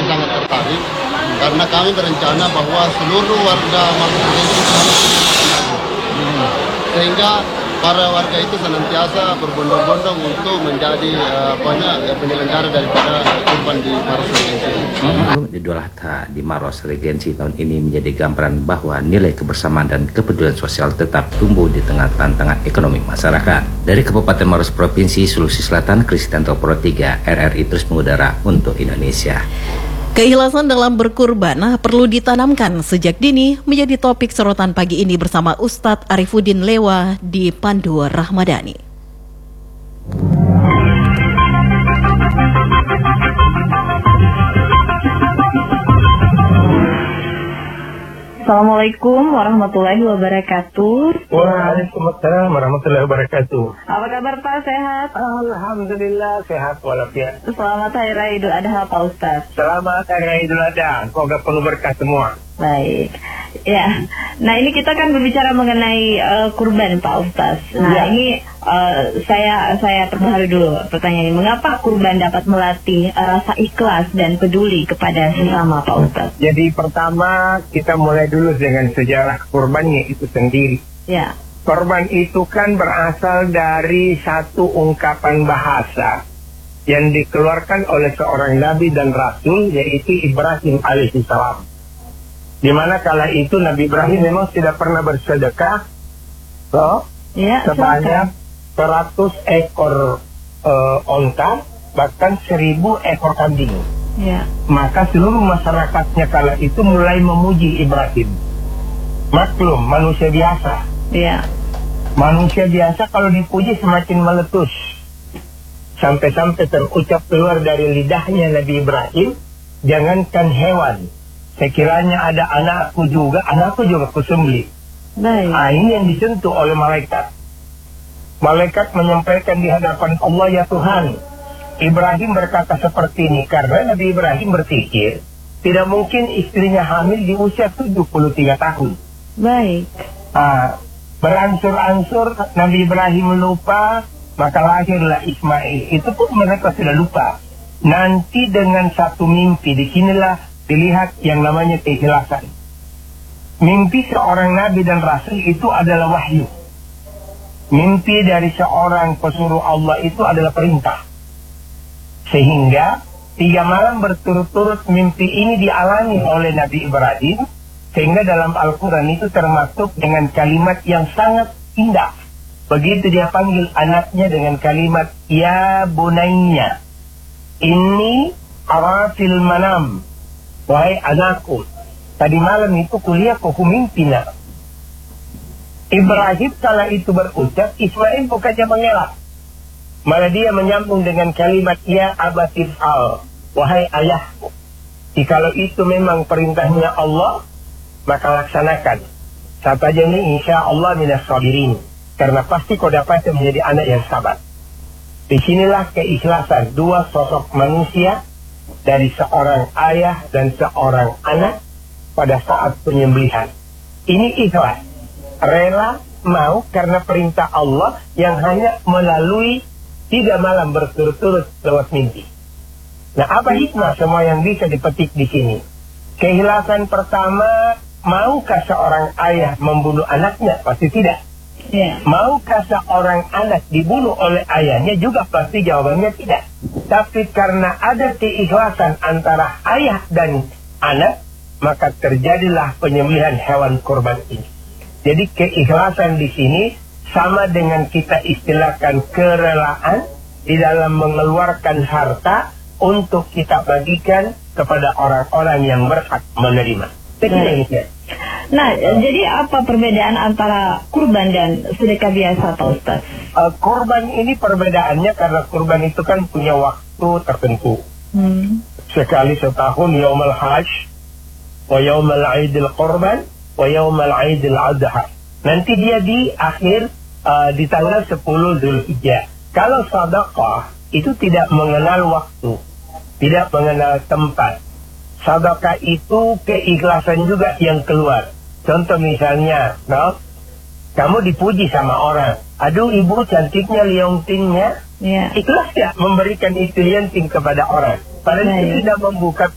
sangat tertarik karena kami berencana bahwa seluruh warga Maluku sehingga para warga itu senantiasa berbondong-bondong untuk menjadi penyelenggara daripada kurban di Maros Regency. Idul Adha di Maros Regency tahun ini menjadi gambaran bahwa nilai kebersamaan dan kepedulian sosial tetap tumbuh di tengah tantangan ekonomi masyarakat. Dari Kabupaten Maros Provinsi Sulawesi Selatan, Kristianto Pro 3 RRI terus mengudara untuk Indonesia. Keikhlasan dalam berkurban perlu ditanamkan sejak dini menjadi topik sorotan pagi ini bersama Ustadz Arifuddin Lewa di Pandu Rahmadani. Assalamualaikum warahmatullahi wabarakatuh. Waalaikumsalam warahmatullahi wabarakatuh. Apa kabar Pak, sehat? Alhamdulillah sehat walafiat. Selamat Hari Raya Idul Adha Pak Ustadz. Selamat Hari Raya Idul Adha. Semoga penuh berkah semua. Baik. Ya. Nah, ini kita kan berbicara mengenai kurban Pak Ustadz. Nah, ini saya perbaharui dulu pertanyaan ini. Mengapa kurban dapat melatih rasa ikhlas dan peduli kepada sesama Pak Ustadz? Jadi pertama kita mulai dulu dengan sejarah kurbannya itu sendiri. Ya. Kurban itu kan berasal dari satu ungkapan bahasa yang dikeluarkan oleh seorang nabi dan rasul, yaitu Ibrahim alaihissalam. Di mana kala itu Nabi Ibrahim memang tidak pernah bersedekah sebanyak 100 ekor onta, bahkan 1000 ekor kambing. Ya. Maka seluruh masyarakatnya kala itu mulai memuji Ibrahim. Maklum, manusia biasa. Ya. Manusia biasa kalau dipuji semakin meletus. Sampai-sampai terucap keluar dari lidahnya Nabi Ibrahim, jangankan hewan, sekiranya ada anakku juga kusembelih. Baik. Nah, ini yang disentuh oleh malaikat. Malaikat menyampaikan di hadapan Allah, ya Tuhan, Ibrahim berkata seperti ini karena Nabi Ibrahim berpikir tidak mungkin istrinya hamil di usia 73 tahun. Baik. Beransur-ansur Nabi Ibrahim lupa, maka lahirlah Ismail. Itu pun mereka sudah lupa. Nanti dengan satu mimpi, disinilah dilihat yang namanya keikhlasan. Mimpi seorang nabi dan rasul itu adalah wahyu. Mimpi dari seorang pesuruh Allah itu adalah perintah. Sehingga 3 malam berturut-turut mimpi ini dialami oleh Nabi Ibrahim. Sehingga dalam Al-Quran itu termasuk dengan kalimat yang sangat indah. Begitu dia panggil anaknya dengan kalimat, ya bunayya, inni ara fil manam. Wahai anakku, tadi malam itu kuliah ku mimpi nak. Ibrahim kala itu berucap, Ismail bukannya mengelak, malah dia menyambung dengan kalimat ya abatif al, wahai ayahku, jikalau itu memang perintahnya Allah, maka laksanakan. Saat aja ini insya Allah minas sabirin, karena pasti kau dapat menjadi anak yang sabar. Disinilah keikhlasan dua sosok manusia, dari seorang ayah dan seorang anak pada saat penyembelihan. Ini ikhlas, rela mau karena perintah Allah yang hanya melalui 3 malam berturut-turut lewat mimpi. Nah, apa hikmah semua yang bisa dipetik di sini? Keikhlasan pertama, maukah seorang ayah membunuh anaknya? Pasti tidak. Yeah. Maukah seorang anak dibunuh oleh ayahnya? Juga pasti jawabannya tidak. Tapi karena ada keikhlasan antara ayah dan anak, maka terjadilah penyembelihan hewan kurban ini. Jadi keikhlasan di sini sama dengan kita istilahkan kerelaan di dalam mengeluarkan harta untuk kita bagikan kepada orang-orang yang berhak menerima. Nah, jadi apa perbedaan antara kurban dan sedekah biasa Pak Ustaz? Kurban ini perbedaannya karena kurban itu kan punya waktu tertentu. Sekali setahun, yaumul hajj, wa yaumul aidil kurban, wa yaumul aidil adha. Nanti dia di akhir di tanggal 10 Dzulhijjah. Kalau sedekah itu tidak mengenal waktu, tidak mengenal tempat. Sedekah itu keikhlasan juga yang keluar. Contoh misalnya, kamu dipuji sama orang. Aduh, ibu cantiknya liontingnya. Yeah. Ikhlas ya memberikan itu lionting kepada orang. Padahal itu tidak membuka